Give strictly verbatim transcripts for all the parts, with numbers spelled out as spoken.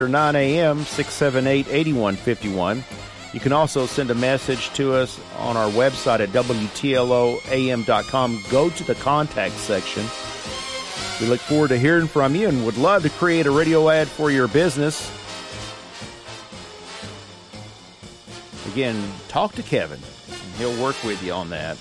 nine a.m., six seven eight, eight one five one. You can also send a message to us on our website at W T L O A M dot com. Go to the contact section. We look forward to hearing from you and would love to create a radio ad for your business. Again, talk to Kevin. And he'll work with you on that.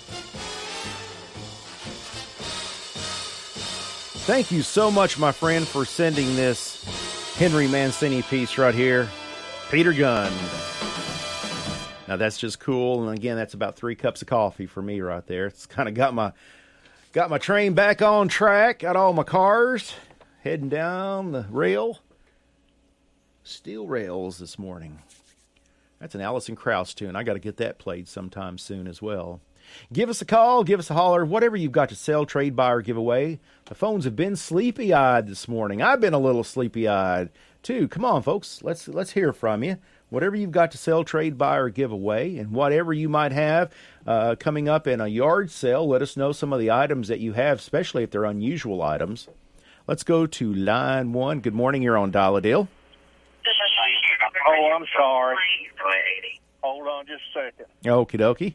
Thank you so much, my friend, for sending this Henry Mancini piece right here. Peter Gunn. Now, that's just cool. And again, that's about three cups of coffee for me right there. It's kind of got my got my train back on track. Got all my cars heading down the rail. Steel rails this morning. That's an Alison Krauss tune. I got to get that played sometime soon as well. Give us a call, give us a holler, whatever you've got to sell, trade, buy, or give away. The phones have been sleepy-eyed this morning. I've been a little sleepy-eyed, too. Come on, folks. Let's let's hear from you. Whatever you've got to sell, trade, buy, or give away, and whatever you might have uh, coming up in a yard sale, let us know some of the items that you have, especially if they're unusual items. Let's go to line one. Good morning. You're on Dial-A-Deal. Oh, I'm sorry. Hold on just a second. Okie dokie.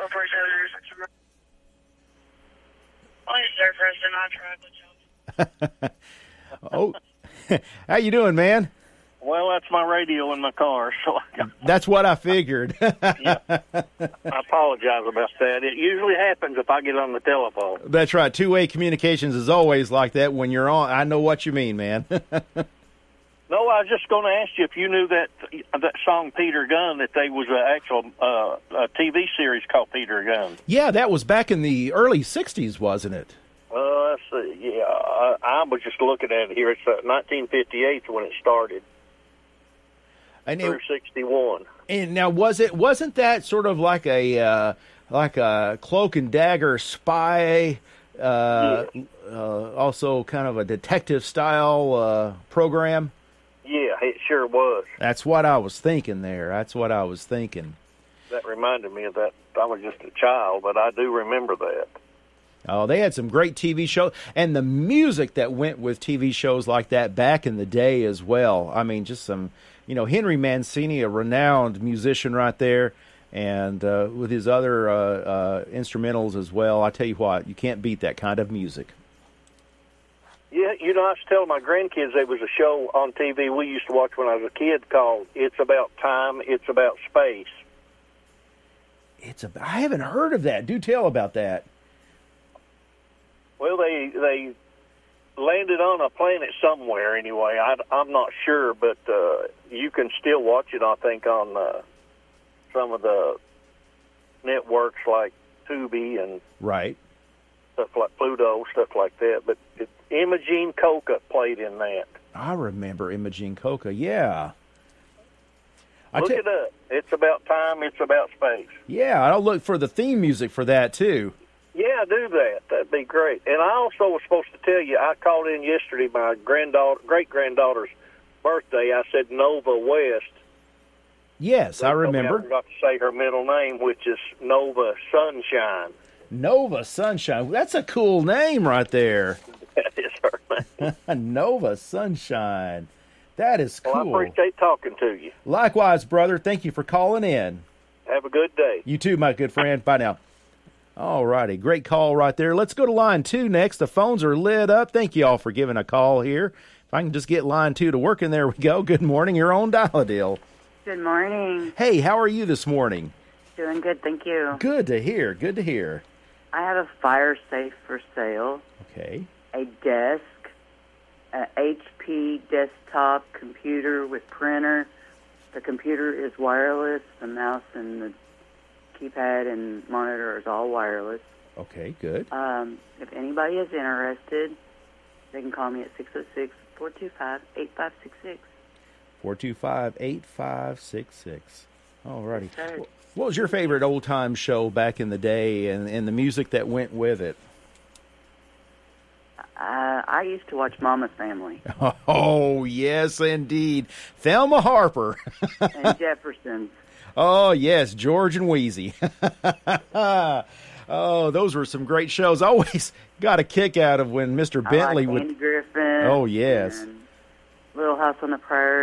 Oh, how you doing, man? Well, that's my radio in my car, so I that's what I figured. yeah. I apologize about that. It usually happens if I get on the telephone. That's right. Two-way communications is always like that when you're on. I know what you mean, man. No, I was just going to ask you if you knew that that song Peter Gunn, that there was an actual uh, a T V series called Peter Gunn. Yeah, that was back in the early sixties, wasn't it? Uh, let's see. Yeah, I, I was just looking at it here. It's uh, nineteen fifty-eight when it started. And through sixty-one. And now, was it wasn't that sort of like a uh, like a cloak and dagger spy, uh, yeah. uh, also kind of a detective style uh, program? Yeah, it sure was. That's what I was thinking there. That's what I was thinking. That reminded me of that. I was just a child, but I do remember that. Oh, they had some great T V shows, and the music that went with T V shows like that back in the day as well. I mean, just some, you know, Henry Mancini, a renowned musician right there, and uh, with his other uh, uh, instrumentals as well. I tell you what, you can't beat that kind of music. Yeah, you know, I was telling my grandkids there was a show on T V we used to watch when I was a kid called It's About Time, It's About Space. It's about, I haven't heard of that. Do tell about that. Well, they they landed on a planet somewhere anyway. I, I'm not sure, but uh, you can still watch it, I think, on uh, some of the networks like Tubi and right. stuff like Pluto, stuff like that. But it, Imogene Coca played in that. I remember Imogene Coca, yeah. I look t- it up. It's About Time, It's About Space. Yeah, I'll look for the theme music for that, too. Yeah, do that. That'd be great. And I also was supposed to tell you, I called in yesterday my granddaughter, great-granddaughter's birthday. I said Nova West. Yes, They I told me remember. I forgot to say her middle name, which is Nova Sunshine. Nova Sunshine. That's a cool name right there. That is her name. Nova Sunshine. That is cool. Well, I appreciate talking to you. Likewise, brother. Thank you for calling in. Have a good day. You too, my good friend. Bye now. All righty. Great call right there. Let's go to line two next. The phones are lit up. Thank you all for giving a call here. If I can just get line two to work, and there we go. Good morning. You're on Dial-A-Deal. Good morning. Hey, how are you this morning? Doing good, thank you. Good to hear. Good to hear. I have a fire safe for sale, Okay. a desk, a H P desktop computer with printer. The computer is wireless. The mouse and the keypad and monitor is all wireless. Okay, good. Um, if anybody is interested, they can call me at six oh six, four two five, eight five six six. four two five, eight five six six. All righty. Yes, sir. What was your favorite old-time show back in the day and, and the music that went with it? Uh, I used to watch Mama's Family. Oh, yes, indeed. Thelma Harper. And Jeffersons. Oh, yes, George and Wheezy. Oh, those were some great shows. Always got a kick out of when Mister Bentley I like would... Andy Griffin. Oh, yes. And Little House on the Prairie.